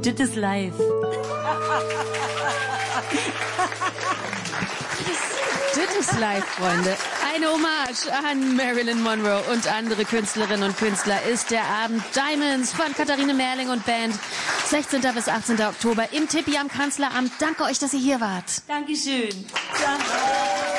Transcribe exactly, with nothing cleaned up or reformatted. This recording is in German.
Das ist live. Das ist live, Freunde. Eine Hommage an Marilyn Monroe und andere Künstlerinnen und Künstler ist der Abend Diamonds von Katharine Merling und Band. sechzehnten bis achtzehnten Oktober im Tippi am Kanzleramt. Danke euch, dass ihr hier wart. Dankeschön. Danke.